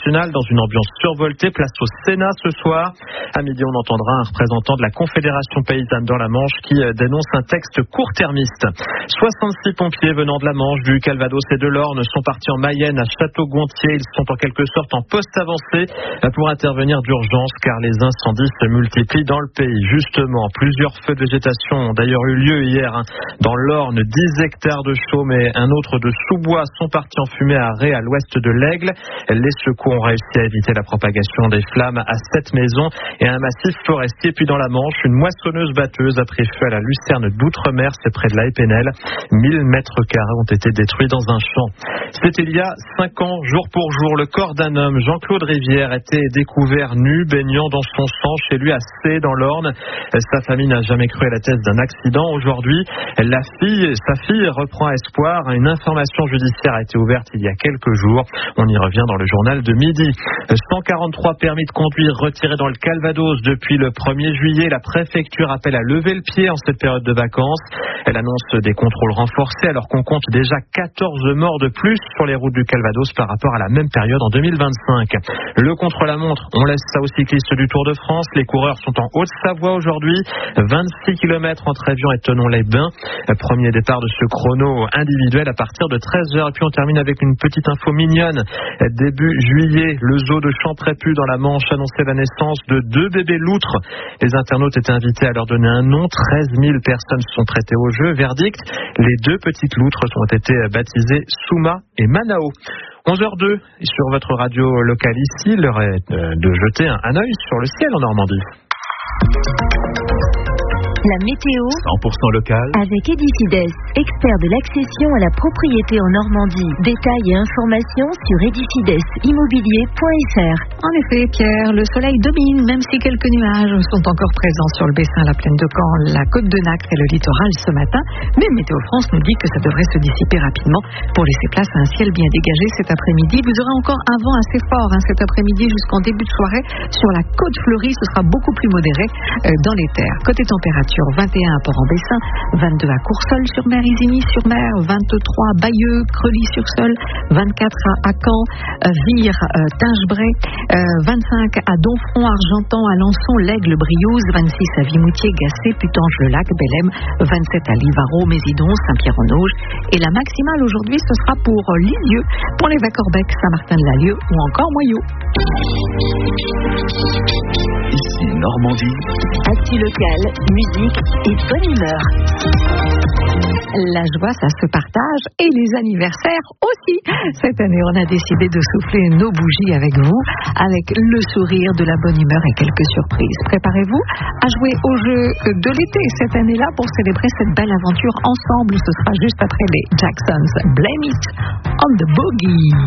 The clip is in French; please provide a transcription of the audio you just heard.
nationale dans une ambiance survoltée. Place au Sénat ce soir. À midi, on entendra un représentant de la Confédération paysanne dans la Manche qui dénonce un texte court-termiste. 66 pompiers venant de la Manche, du Calvados et de l'Orne sont partis en Mayenne à Château-Gontier. Ils sont en quelque sorte en poste avancé pour intervenir d'urgence car les incendies se multiplient dans le pays. Justement, plusieurs feux de végétation ont d'ailleurs eu lieu hier dans l'Orne. 10 hectares de chaume et un autre de sous-bois sont partis en fumée à Ré, à l'ouest de l'Aigle. Les secours ont réussi à éviter la propagation des flammes à 7 maisons et un massif forestier. Puis dans la Manche, une moissonneuse-batteuse a pris feu à la Lucerne d'Outre-mer, c'est près de la Épinel. 1000 mètres carrés ont été détruits dans un champ. C'était il y a 5 ans, jour pour jour. Le corps d'un homme, Jean-Claude Rivière, était découvert nu, baignant dans son sang chez lui à C, dans l'Orne. Sa famille n'a jamais cru à la thèse d'un accident. Aujourd'hui, sa fille reprend espoir. Une information judiciaire a été ouverte il y a quelques jours. On y revient dans le journal de midi. 143 permis de conduire retirés dans le Calvados depuis le 1er juillet. La préfecture appelle à lever le pied en cette période de vacances. Elle annonce des contrôles renforcés alors qu'on compte déjà 14 morts de plus sur les routes du Calvados par rapport à la même période en 2025. Le contre-la-montre, on laisse ça aux cyclistes du Tour de France. Les coureurs sont en Haute-Savoie aujourd'hui. 26 km entre Évian et Thonon-les-Bains. Premier départ de ce chrono individuel à partir de 13h. Et puis on termine avec une petite info mignonne. Début juillet, le zoo de Champrépus dans la Manche annonçait la naissance de 2 bébés loutres. Les internautes étaient invités à leur donner un nom. 13 000 personnes se sont prêtées au jeu. Verdict, les 2 petites loutres ont été baptisées Souma et Manao. 11h02 sur votre radio locale ici. L'heure est de jeter un œil sur le ciel en Normandie. La météo 100% local avec Edifides, expert de l'accession à la propriété en Normandie. Détails et informations sur edifidesimmobilier.fr. En effet, Pierre, le soleil domine, même si quelques nuages sont encore présents sur le Bessin, la plaine de Caen, la côte de Nacre et le littoral ce matin. Mais Météo France nous dit que ça devrait se dissiper rapidement pour laisser place à un ciel bien dégagé cet après-midi. Vous aurez encore un vent assez fort cet après-midi jusqu'en début de soirée. Sur la côte fleurie, ce sera beaucoup plus modéré dans les terres. Côté température, 21 à Port-en-Bessin, 22 à Coursol-sur-Mer, Isigny-sur-Mer, 23 Bayeux, Creully-sur-Seul, 24 à Caen, Vire, Tingebray, 25 à Donfront, Argentan, Alençon, l'Aigle, Briouze, 26 à Vimoutier, Gacé, Putange-le-Lac, Bellem, 27 à Livaro, Mésidon, Saint-Pierre-en-Auge. Et la maximale aujourd'hui, ce sera pour Lisieux, pour les Vaccorbec, Saint-Martin-de-la-Lieue ou encore Moyau. Ici Normandie. Actu locale, musique et bonne humeur. La joie, ça se partage et les anniversaires aussi. Cette année, on a décidé de souffler nos bougies avec vous, avec le sourire, de la bonne humeur et quelques surprises. Préparez-vous à jouer au jeu de l'été cette année-là pour célébrer cette belle aventure ensemble. Ce sera juste après les Jacksons. Blame It on the Boogie.